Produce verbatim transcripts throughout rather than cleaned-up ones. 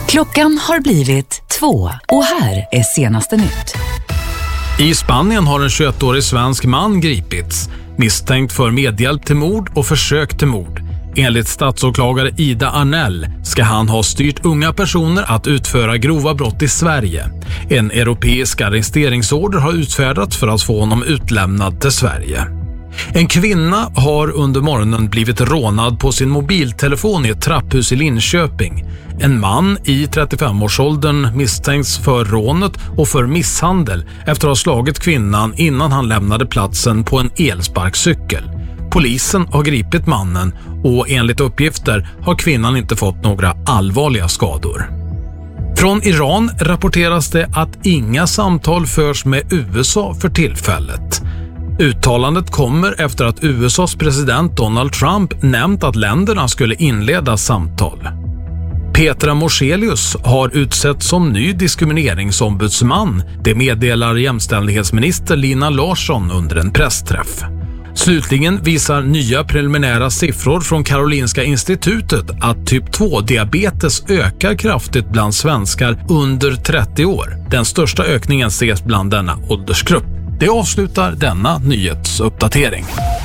Klockan har blivit två och här är senaste nytt. I Spanien har en tjugoettårig svensk man gripits, misstänkt för medhjälp till mord och försök till mord. Enligt statsåklagare Ida Arnell ska han ha styrt unga personer att utföra grova brott i Sverige. En europeisk arresteringsorder har utfärdats för att få honom utlämnad till Sverige. En kvinna har under morgonen blivit rånad på sin mobiltelefon i ett trapphus i Linköping. En man i trettiofem-årsåldern misstänks för rånet och för misshandel efter att ha slagit kvinnan innan han lämnade platsen på en elsparkcykel. Polisen har gripit mannen och enligt uppgifter har kvinnan inte fått några allvarliga skador. Från Iran rapporteras det att inga samtal förs med U S A för tillfället. Uttalandet kommer efter att U S A:s president Donald Trump nämnt att länderna skulle inleda samtal. Petra Morselius har utsetts som ny diskrimineringsombudsman. Det meddelar jämställdhetsminister Lina Larsson under en pressträff. Slutligen visar nya preliminära siffror från Karolinska institutet att typ två-diabetes ökar kraftigt bland svenskar under trettio år. Den största ökningen ses bland denna åldersgrupp. Det avslutar denna nyhetsuppdatering.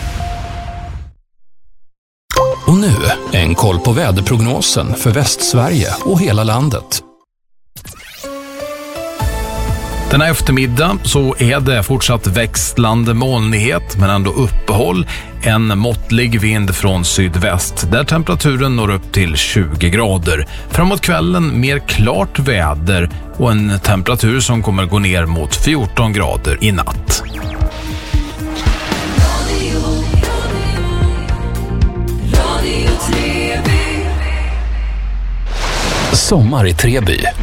Och nu en koll på väderprognosen för Västsverige och hela landet. Denna eftermiddag så är det fortsatt växlande molnighet men ändå uppehåll. En måttlig vind från sydväst där temperaturen når upp till tjugo grader. Framåt kvällen mer klart väder och en temperatur som kommer gå ner mot fjorton grader i natt. Sommar i Treby